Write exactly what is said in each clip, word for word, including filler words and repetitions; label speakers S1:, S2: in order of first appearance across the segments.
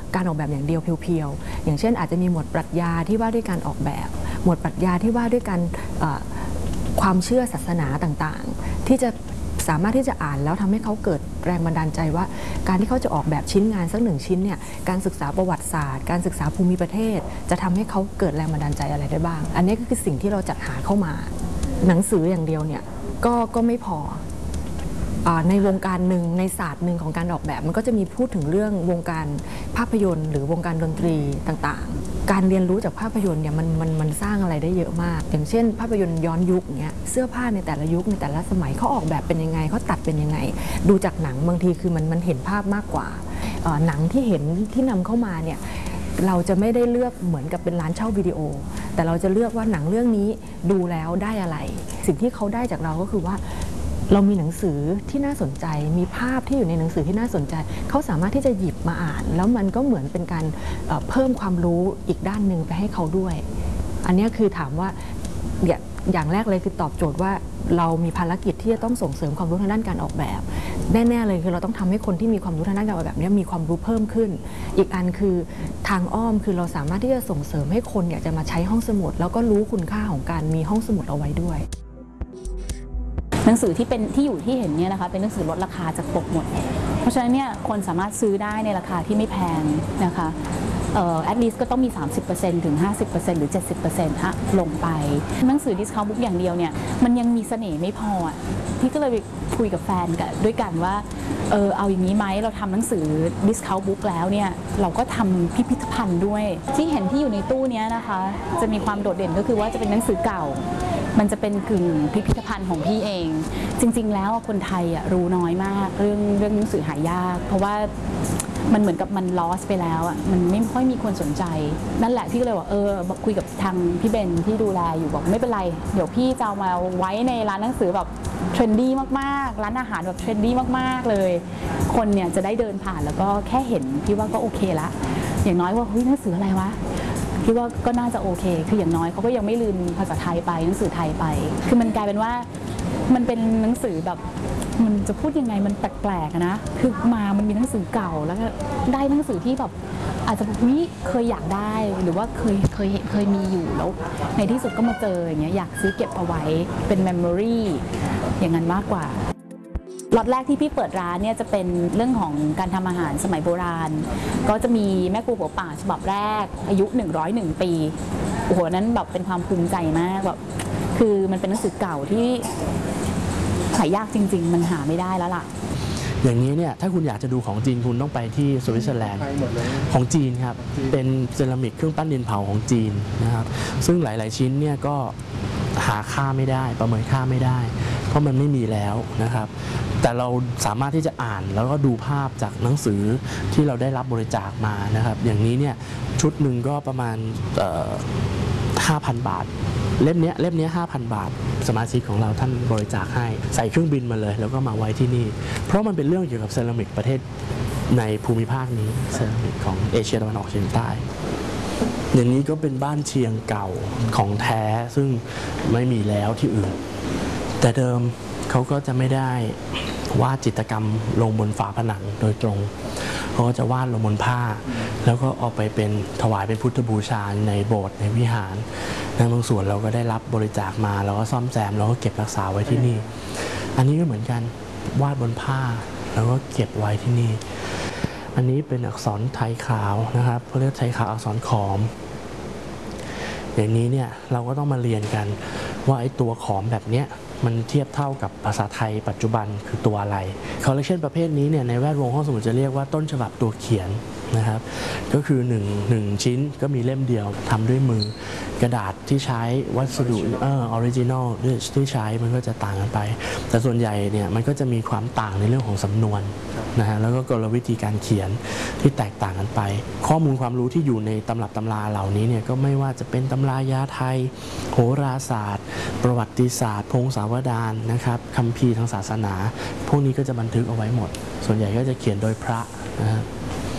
S1: การออกแบบอย่างเดียวเพียวๆอย่างเช่นอาจจะมีหมวดปรัชญาที่ว่าด้วยการออกแบบหมวดปรัชญาที่ว่าด้วยการความเชื่อศาสนาต่างๆที่จะสามารถที่จะอ่านแล้วทำให้เขาเกิดแรงบันดาลใจว่าการที่เขาจะออกแบบชิ้นงานสักหนึ่งชิ้นเนี่ยการศึกษาประวัติศาสตร์การศึกษาภูมิประเทศจะทำให้เขาเกิดแรงบันดาลใจอะไรได้บ้างอันนี้ก็คือสิ่งที่เราจัดหาเข้ามาหนังสืออย่างเดียวเนี่ยก็ก็ไม่พอในวงการหนึ่งในศาสตร์หนึ่งของการออกแบบมันก็จะมีพูดถึงเรื่องวงการภาพยนตร์หรือวงการดนตรีต่างๆการเรียนรู้จากภาพยนตร์เนี่ยมันมันมันสร้างอะไรได้เยอะมากอย่างเช่นภาพยนตร์ย้อนยุคเงี้ยเสื้อผ้าในแต่ละยุคในแต่ละสมัยเขาออกแบบเป็นยังไงเขาตัดเป็นยังไงดูจากหนังบางทีคือมันมันเห็นภาพมากกว่าหนังที่เห็นที่นำเข้ามาเนี่ยเราจะไม่ได้เลือกเหมือนกับเป็นร้านเช่าวิดีโอแต่เราจะเลือกว่าหนังเรื่องนี้ดูแล้วได้อะไรสิ่งที่เขาได้จากเราก็คือว่าเรามีหนังสือที่น่าสนใจมีภาพที่อยู่ในหนังสือที่น่าสนใจเขาสามารถที่จะหยิบมาอ่านแล้วมันก็เหมือนเป็นการเพิ่มความรู้อีกด้านหนึ่งไปให้เขาด้วยอันนี้คือถามว่าอย่างแรกเลยคือตอบโจทย์ว่าเรามีภารกิจที่จะต้องส่งเสริมความรู้ทางด้านการออกแบบแน่ๆเลยคือเราต้องทำให้คนที่มีความรู้ทางด้านการออกแบบนี้มีความรู้เพิ่มขึ้นอีกอันคือทางอ้อมคือเราสามารถที่จะส่งเสริมให้คนอยากจะมาใช้ห้องสมุดแล้วก็รู้คุณค่าของการมีห้องสมุดเอาไว้ด้วย
S2: หนังสือที่เป็นที่อยู่ที่เห็นเนี่ยนะคะเป็นหนังสือลดราคาจากปกหมดเพราะฉะนั้นเนี่ยคนสามารถซื้อได้ในราคาที่ไม่แพงนะคะเอ่อ at least ก็ต้องมี สามสิบเปอร์เซ็นต์ ถึง ห้าสิบเปอร์เซ็นต์ หรือ เจ็ดสิบเปอร์เซ็นต์ ฮะลงไปหนังสือ discount book อย่างเดียวเนี่ยมันยังมีเสน่ห์ไม่พอพี่ก็เลยไปคุยกับแฟนกันด้วยกันว่าเออเอาอย่างนี้ไหมเราทำหนังสือ discount book แล้วเนี่ยเราก็ทำพิพิธภัณฑ์ด้วยที่เห็นที่อยู่ในตู้นี้นะคะจะมีความโดดเด่นก็คือว่าจะเป็นหนังสือเก่ามันจะเป็นกึ่งพิพิธภัณฑ์ของพี่เองจริงๆแล้วคนไทยอ่ะรู้น้อยมากเรื่องเรื่องหนังสือหายากเพราะว่ามันเหมือนกับมัน lost ไปแล้วอ่ะมันไม่ค่อยมีคนสนใจนั่นแหละพี่ก็เลยบอกเออคุยกับทางพี่เบนที่ดูแลอยู่บอกไม่เป็นไรเดี๋ยวพี่จะเอามาไว้ในร้านหนังสือแบบเทรนดี้มากๆร้านอาหารแบบเทรนดี้มากๆเลยคนเนี่ยจะได้เดินผ่านแล้วก็แค่เห็นพี่ว่าก็โอเคละอย่างน้อยว่าเฮ้ยหนังสืออะไรวะคิดว่าก็น่าจะโอเคคืออย่างน้อยเขาก็ยังไม่ลืมภาษาไทยไปหนังสือไทยไปคือมันกลายเป็นว่ามันเป็นหนังสือแบบมันจะพูดยังไงมันแปลกๆนะคือมามันมีหนังสือเก่าแล้วก็ได้หนังสือที่แบบอาจจะวิเคยอยากได้หรือว่าเคยเคยเห็นเคยมีอยู่แล้วในที่สุดก็มาเจออย่างเงี้ยอยากซื้อเก็บเอาไว้เป็นเมมโมรีอย่างนั้นมากกว่าล็อตแรกที่พี่เปิดร้านเนี่ยจะเป็นเรื่องของการทำอาหารสมัยโบราณก็จะมีแม่ครัวหัวป่าฉบับแรกอายุหนึ่งร้อยเอ็ดปีโอ้โหนั้นแบบเป็นความภูมิใจมากแบบคือมันเป็นหนังสือเก่าที่หายากจริงๆมันหาไม่ได้แล้วล่ะ
S3: อย่างนี้เนี่ยถ้าคุณอยากจะดูของจีนคุณต้องไปที่สวิตเซอร์แลนด์ของจีนครับเป็นเซรามิกเครื่องปั้นดินเผาของจีนนะครับซึ่งหลายๆชิ้นเนี่ยก็หาค่าไม่ได้ประเมินค่าไม่ได้เพราะมันไม่มีแล้วนะครับแต่เราสามารถที่จะอ่านแล้วก็ดูภาพจากหนังสือที่เราได้รับบริจาคมานะครับอย่างนี้เนี่ยชุดหนึ่งก็ประมาณห้าพันบาทเล่มนี้เล่มนี้ห้าพันบาทสมาชิกของเราท่านบริจาคให้ใส่เครื่องบินมาเลยแล้วก็มาไว้ที่นี่เพราะมันเป็นเรื่องเกี่ยวกับเซรามิกประเทศในภูมิภาคนี้เซรามิกของเอเชียตะวันออกเฉียงใต้อย่างนี้ก็เป็นบ้านเชียงเก่าของแท้ซึ่งไม่มีแล้วที่อื่นแต่เดิมเขาก็จะไม่ได้วาดจิตรกรรมลงบนฝาผนังโดยตรงเขาก็จะวาดลงบนผ้าแล้วก็เอาไปเป็นถวายเป็นพุทธบูชาในโบสถ์ในวิหารในบางส่วนเราก็ได้รับบริจาคมาแล้วก็ซ่อมแซมแล้วก็เก็บรักษาไว้ที่นี่อันนี้ก็เหมือนกันวาดบนผ้าแล้วก็เก็บไว้ที่นี่อันนี้เป็นอักษรไทยขาวนะครับเขาเรียกไทยขาวอักษรขอมอย่างนี้เนี่ยเราก็ต้องมาเรียนกันว่าไอ้ตัวขอมแบบเนี้ยมันเทียบเท่ากับภาษาไทยปัจจุบันคือตัวอะไรคอลเลคชันประเภทนี้เนี่ยในแวดวงห้องสมุดจะเรียกว่าต้นฉบับตัวเขียนนะครับก็คือหนึ่ง หนึ่งชิ้นก็มีเล่มเดียวทำด้วยมือกระดาษที่ใช้วัสดุเออออริจินอลที่ใช้มันก็จะต่างกันไปแต่ส่วนใหญ่เนี่ยมันก็จะมีความต่างในเรื่องของสำนวนนะฮะแล้วก็กลวิธีการเขียนที่แตกต่างกันไปข้อมูลความรู้ที่อยู่ในตำรับตำราเหล่านี้เนี่ยก็ไม่ว่าจะเป็นตำรายาไทยโหราศาสตร์ประวัติศาสตร์พงศาวดารนะครับคัมภีร์ทางศาสนาพวกนี้ก็จะบันทึกเอาไว้หมดส่วนใหญ่ก็จะเขียนโดยพระนะฮะ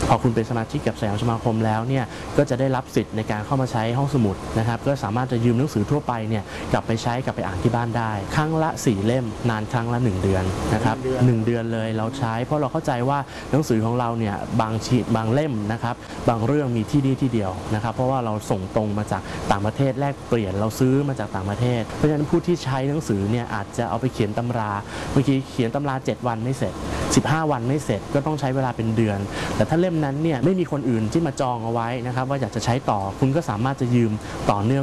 S3: พอคุณเป็นสมาชิกกับสยามสมาคมแล้วเนี่ยก็จะได้รับสิทธิ์ในการเข้ามาใช้ห้องสมุดนะครับก็สามารถจะยืมหนังสือทั่วไปเนี่ยกลับไปใช้กลับไปอ่านที่บ้านได้ครั้งละสี่เล่มนานครั้งละหนึ่งเดือนนะครับหนึ่งเดือนเลยเราใช้เพราะเราเข้าใจว่าหนังสือของเราเนี่ยบางชีบางเล่มนะครับบางเรื่องมีที่นี่ที่เดียวนะครับเพราะว่าเราส่งตรงมาจากต่างประเทศแลกเปลี่ยนเราซื้อมาจากต่างประเทศเพราะฉะนั้นผู้ที่ใช้หนังสือเนี่ยอาจจะเอาไปเขียนตำราเมื่อกี้เขียนตำราเจ็ดวันไม่เสร็จสิบห้าวันไม่เสร็จก็ต้องใช้เวลาเป็นเดือนแต่ถ้าเล่มนั้นเนี่ยไม่มีคนอื่นที่มาจองเอาไว้นะครับว่าอยากจะใช้ต่อคุณก็สามารถจะยืมต่อเนื่อง